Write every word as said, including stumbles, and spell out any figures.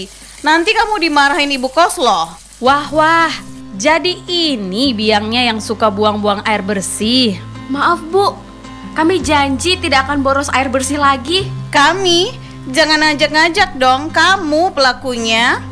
Nanti kamu dimarahin ibu kos loh. Wah wah, jadi ini biangnya yang suka buang-buang air bersih. Maaf Bu, kami janji tidak akan boros air bersih lagi. Kami? Jangan ngajak-ngajak dong, kamu pelakunya.